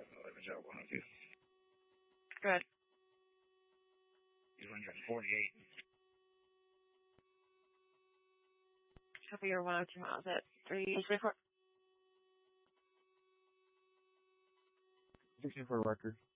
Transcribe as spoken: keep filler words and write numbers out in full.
Joe, one oh two. Good. He's one hundred forty-eight. Copy your one oh two miles at three three four. sixty-four record.